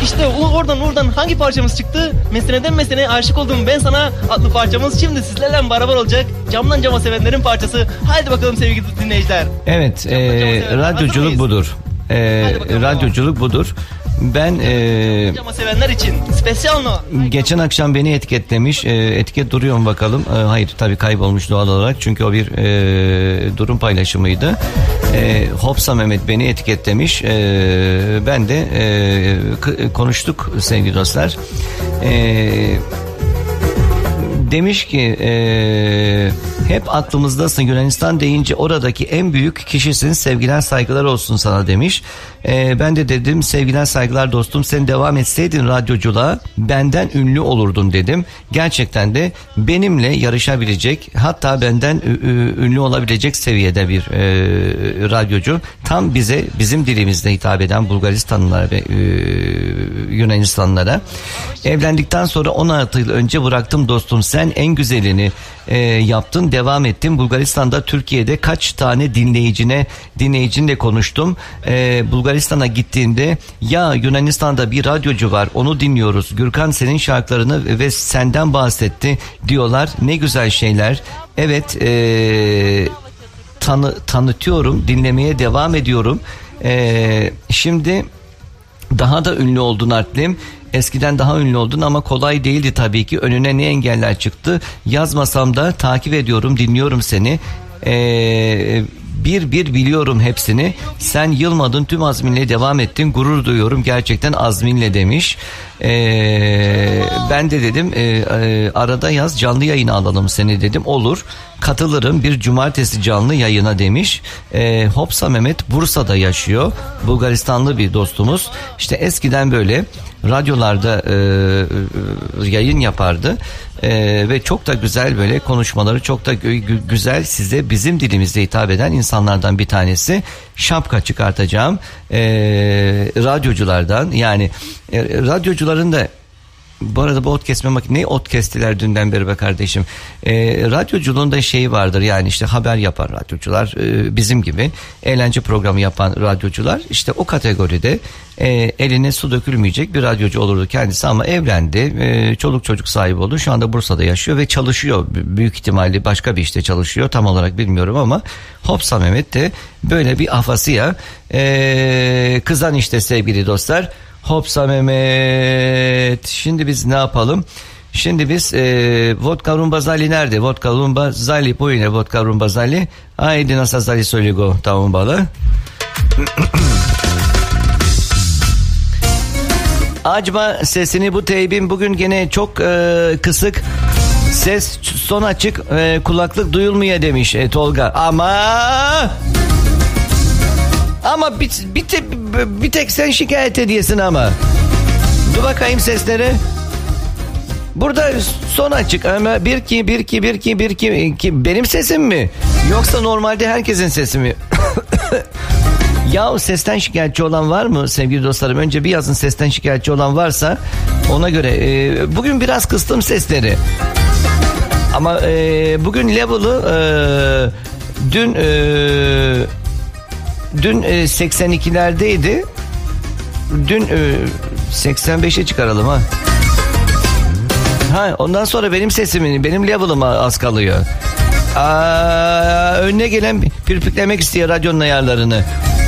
İşte oradan hangi parçamız çıktı? Meseneden meseneye aşık oldum ben sana adlı parçamız şimdi sizlerle beraber olacak. Camdan cama sevenlerin parçası. Haydi bakalım sevgili dinleyiciler. Evet, radyoculuk budur. Radyoculuk budur. Ben cama sevenler için spesyal no. Geçen akşam beni etiketlemiş. Etiket duruyor mu bakalım? Hayır, tabii kaybolmuş doğal olarak. Çünkü o bir durum paylaşımıydı. Hopsa Mehmet beni etiketlemiş. Ben de konuştuk sevgili dostlar. Demiş ki hep aklımızdasın, Yunanistan deyince oradaki en büyük kişisin, sevgiler saygılar olsun sana demiş. Ben de dedim sevgiler saygılar dostum, sen devam etseydin radyoculuğa benden ünlü olurdun dedim. Gerçekten de benimle yarışabilecek, hatta benden ünlü olabilecek seviyede bir radyocu. Tam bizim dilimizde hitap eden Bulgaristanlılara ve Yunanistanlılara. Evlendikten sonra 16 yıl önce bıraktım dostum, sen en güzelini yaptın, devam ettim. Bulgaristan'da, Türkiye'de kaç tane dinleyicinle konuştum. Bulgaristan'a gittiğinde ya Yunanistan'da bir radyocu var, onu dinliyoruz, Gürkan senin şarkılarını ve senden bahsetti diyorlar. Ne güzel şeyler. Evet, tanıtıyorum, dinlemeye devam ediyorum. Şimdi daha da ünlü oldun Artlim. Eskiden daha ünlü oldun ama kolay değildi tabii ki. Önüne ne engeller çıktı? Yazmasam da takip ediyorum, dinliyorum seni. Bir biliyorum hepsini. Sen yılmadın, tüm azminle devam ettin. Gurur duyuyorum gerçekten azminle demiş. Ben de dedim arada yaz, canlı yayına alalım seni dedim. Olur, katılırım bir cumartesi canlı yayına demiş. Hopsa Mehmet Bursa'da yaşıyor. Bulgaristanlı bir dostumuz. İşte eskiden böyle radyolarda yayın yapardı. Ve çok da güzel böyle konuşmaları, çok da güzel, size bizim dilimizde hitap eden insanlardan bir tanesi. Şapka çıkartacağım radyoculardan, yani radyocuların da bu arada bu ot kesme makine, ne ot kestiler dünden beri be kardeşim. Radyoculuğun da şeyi vardır, yani işte haber yapan radyocular, bizim gibi eğlence programı yapan radyocular, işte o kategoride eline su dökülmeyecek bir radyocu olurdu kendisi, ama evlendi, çoluk çocuk sahibi oldu, şu anda Bursa'da yaşıyor ve çalışıyor, büyük ihtimalle başka bir işte çalışıyor, tam olarak bilmiyorum, ama Hopsa Mehmet de böyle bir afasıya kızan işte sevgili dostlar. Hopsa Mehmet. Şimdi biz ne yapalım? Şimdi biz Vodka Rumbazali nerede? Vodka Rumbazali pojine Vodka Rumbazali. Haydi nasıl zali söylüyor tamam balı. Acaba sesini bu teybin bugün gene çok kısık. Ses son açık, kulaklık duyulmuyor demiş Tolga. Ama bir tek sen şikayet ediyorsun ama. Dur bakayım sesleri. Burada son açık ama bir iki benim sesim mi? Yoksa normalde herkesin sesi mi? Ya sesten şikayetçi olan var mı sevgili dostlarım? Önce bir yazın, sesten şikayetçi olan varsa ona göre. Bugün biraz kıstım sesleri. Ama bugün level'ı dün 82'lerdeydi. Dün 85'e çıkaralım ha. Ondan sonra benim sesimin, benim level'ıma az kalıyor. Önüne gelen pirpiklemek istiyor radyonun ayarlarını.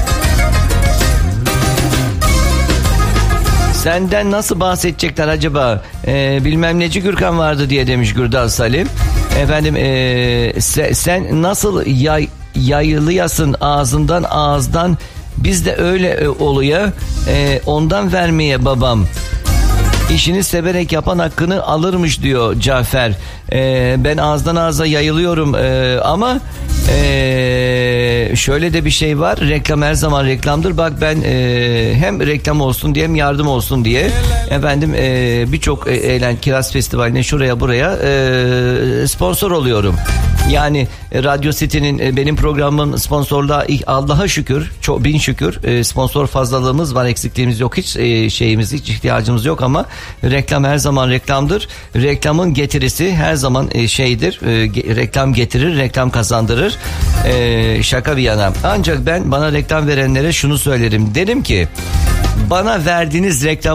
Senden nasıl bahsedecekler acaba? Bilmem neci Gürkan vardı diye demiş Gürdal Salim. Efendim sen nasıl yayılıyasın ağızdan, biz de öyle oluyor. Ondan vermeye babam. İşini severek yapan hakkını alırmış diyor Cafer. Ben ağızdan ağza yayılıyorum ama şöyle de bir şey var. Reklam her zaman reklamdır. Bak ben hem reklam olsun diye hem yardım olsun diye efendim birçok Kiraz Festivali'ne şuraya buraya sponsor oluyorum. Yani Radyo City'nin benim programımın sponsorluğa Allah'a şükür, çok bin şükür sponsor fazlalığımız var, eksikliğimiz yok, hiç hiç ihtiyacımız yok, ama reklam her zaman reklamdır. Reklamın getirisi her zaman şeydir. Reklam getirir, reklam kazandırır. Şaka bir yana. Ancak ben bana reklam verenlere şunu söylerim. Derim ki bana verdiğiniz reklam